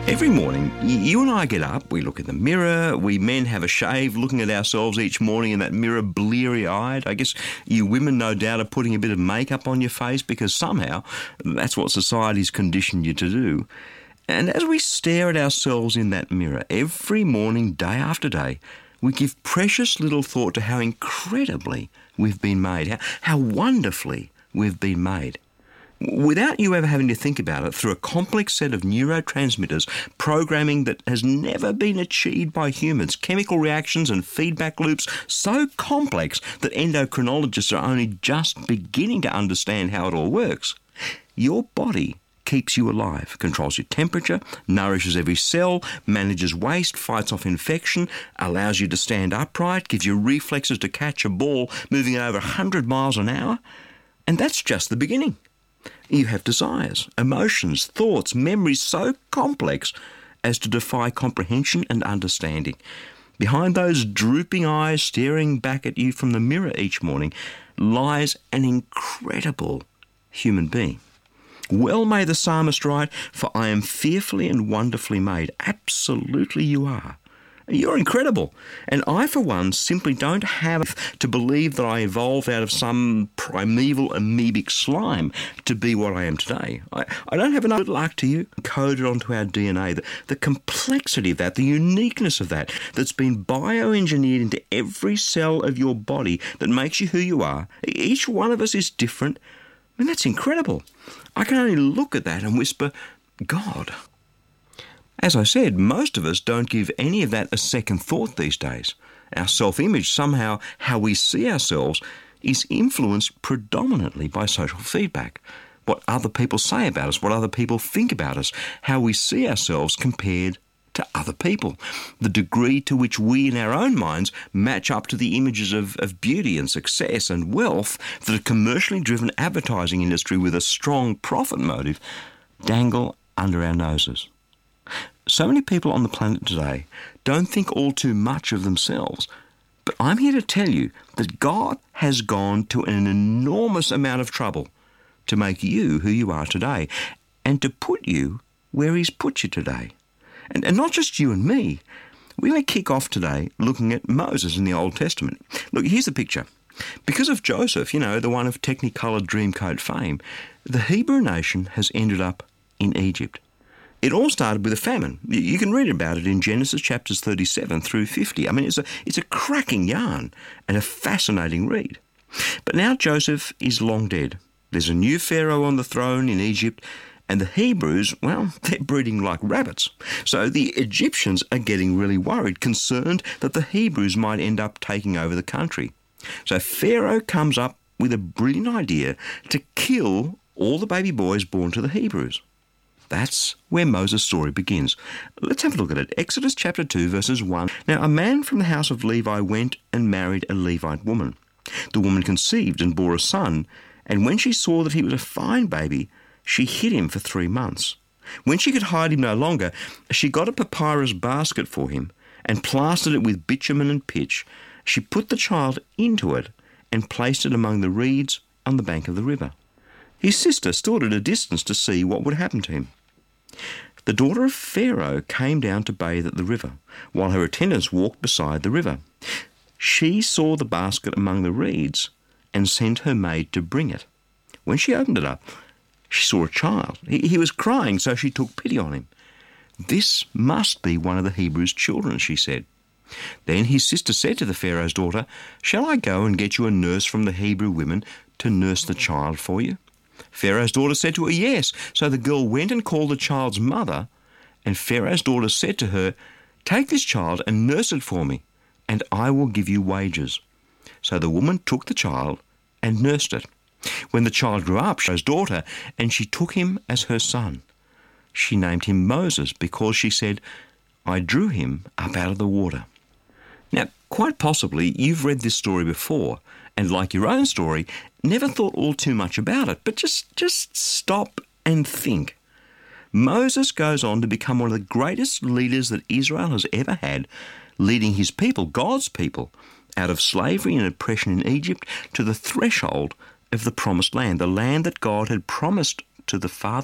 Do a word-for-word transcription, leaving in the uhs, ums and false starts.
Every morning, y- you and I get up, we look in the mirror, we men have a shave looking at ourselves each morning in that mirror bleary-eyed. I guess you women no doubt are putting a bit of makeup on your face because somehow that's what society's conditioned you to do. And as we stare at ourselves in that mirror every morning, day after day, we give precious little thought to how incredibly we've been made, how, how wonderfully we've been made. Without you ever having to think about it, through a complex set of neurotransmitters, programming that has never been achieved by humans, chemical reactions and feedback loops so complex that endocrinologists are only just beginning to understand how it all works, your body keeps you alive, controls your temperature, nourishes every cell, manages waste, fights off infection, allows you to stand upright, gives you reflexes to catch a ball moving at over one hundred miles an hour. And that's just the beginning. You have desires, emotions, thoughts, memories so complex as to defy comprehension and understanding. Behind those drooping eyes staring back at you from the mirror each morning lies an incredible human being. Well may the psalmist write, "For I am fearfully and wonderfully made." Absolutely you are. You're incredible. And I, for one, simply don't have to believe that I evolved out of some primeval amoebic slime to be what I am today. I, I don't have enough luck to you coded onto our D N A. The, the complexity of that, the uniqueness of that, that's been bioengineered into every cell of your body that makes you who you are. Each one of us is different. I mean, that's incredible. I can only look at that and whisper, God. As I said, most of us don't give any of that a second thought these days. Our self-image, somehow how we see ourselves, is influenced predominantly by social feedback. What other people say about us, what other people think about us, how we see ourselves compared to other people, the degree to which we in our own minds match up to the images of, of beauty and success and wealth that a commercially driven advertising industry with a strong profit motive dangle under our noses. So many people on the planet today don't think all too much of themselves, but I'm here to tell you that God has gone to an enormous amount of trouble to make you who you are today and to put you where He's put you today. And, and not just you and me. We're going to kick off today looking at Moses in the Old Testament. Look, here's the picture. Because of Joseph, you know, the one of Technicolor Dreamcoat fame, the Hebrew nation has ended up in Egypt. It all started with a famine. You can read about it in Genesis chapters thirty-seven through fifty. I mean, it's a, it's a cracking yarn and a fascinating read. But now Joseph is long dead. There's a new Pharaoh on the throne in Egypt, and the Hebrews, well, they're breeding like rabbits. So the Egyptians are getting really worried, concerned that the Hebrews might end up taking over the country. So Pharaoh comes up with a brilliant idea to kill all the baby boys born to the Hebrews. That's where Moses' story begins. Let's have a look at it. Exodus chapter two, verses one. Now, a man from the house of Levi went and married a Levite woman. The woman conceived and bore a son, and when she saw that he was a fine baby, she hid him for three months. When she could hide him no longer, she got a papyrus basket for him and plastered it with bitumen and pitch. She put the child into it and placed it among the reeds on the bank of the river. His sister stood at a distance to see what would happen to him. The daughter of Pharaoh came down to bathe at the river, while her attendants walked beside the river. She saw the basket among the reeds and sent her maid to bring it. When she opened it up, she saw a child. He, he was crying, so she took pity on him. "This must be one of the Hebrews' children," she said. Then his sister said to the Pharaoh's daughter, "Shall I go and get you a nurse from the Hebrew women to nurse the child for you?" Pharaoh's daughter said to her, "Yes." So the girl went and called the child's mother, and Pharaoh's daughter said to her, "Take this child and nurse it for me, and I will give you wages." So the woman took the child and nursed it. When the child grew up, Pharaoh's daughter, and she took him as her son. She named him Moses because she said, "I drew him up out of the water." Now, quite possibly, you've read this story before, and like your own story, never thought all too much about it, but just, just stop and think. Moses goes on to become one of the greatest leaders that Israel has ever had, leading his people, God's people, out of slavery and oppression in Egypt to the threshold of the promised land, the land that God had promised to the fathers